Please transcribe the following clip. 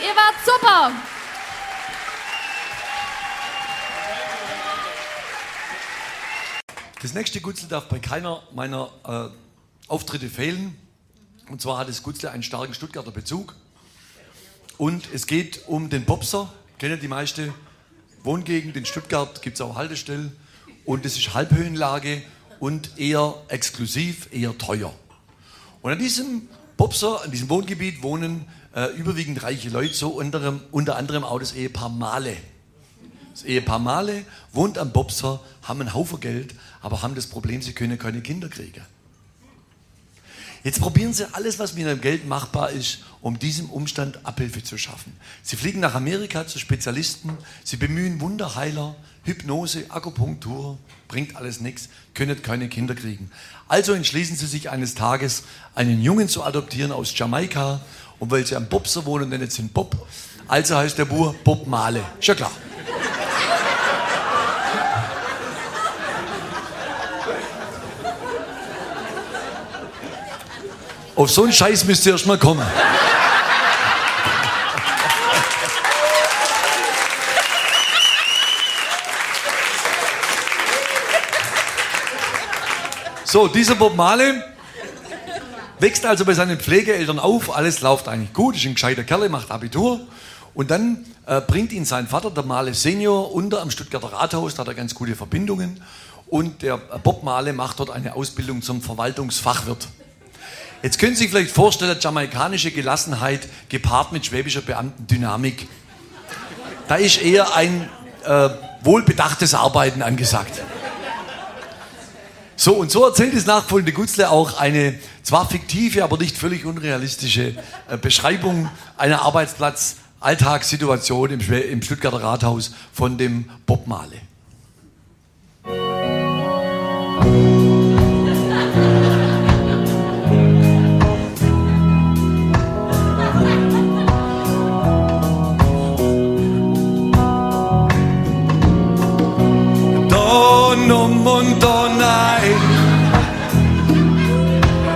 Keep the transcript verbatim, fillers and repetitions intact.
Ihr wart super. Das nächste Gutzle darf bei keiner meiner äh, Auftritte fehlen. Und zwar hat das Gutzle einen starken Stuttgarter Bezug. Und es geht um den Popser. Kennen die meisten Wohngegend in Stuttgart, gibt es auch Haltestellen. Und es ist Halbhöhenlage und eher exklusiv, eher teuer. Und an diesem Popser, an diesem Wohngebiet wohnen äh, überwiegend reiche Leute, so unter, unter anderem auch das Ehepaar Mahle. Das Ehepaar Mahle wohnt am Popser, haben einen Haufen Geld, aber haben das Problem, sie können keine Kinder kriegen. Jetzt probieren sie alles, was mit ihrem Geld machbar ist, um diesem Umstand Abhilfe zu schaffen. Sie fliegen nach Amerika zu Spezialisten, sie bemühen Wunderheiler, Hypnose, Akupunktur, bringt alles nichts, können keine Kinder kriegen. Also entschließen sie sich eines Tages, einen Jungen zu adoptieren aus Jamaika, und weil sie am Popser wohnen, nennen sie ihn Bob, also heißt der Bub Bob Mahle. Ist ja klar. Auf so einen Scheiß müsst ihr erst mal kommen. So, dieser Bob Mahle wächst also bei seinen Pflegeeltern auf, alles läuft eigentlich gut, ist ein gescheiter Kerl, macht Abitur und dann äh, bringt ihn sein Vater, der Mahle Senior, unter am Stuttgarter Rathaus, da hat er ganz gute Verbindungen und der Bob Mahle macht dort eine Ausbildung zum Verwaltungsfachwirt. Jetzt können Sie sich vielleicht vorstellen, jamaikanische Gelassenheit gepaart mit schwäbischer Beamtendynamik. Da ist eher ein äh, wohlbedachtes Arbeiten angesagt. So, und so erzählt das nachfolgende Gutzle auch eine zwar fiktive, aber nicht völlig unrealistische äh, Beschreibung einer Arbeitsplatz-Alltagssituation im, im Stuttgarter Rathaus von dem Bob Mahle.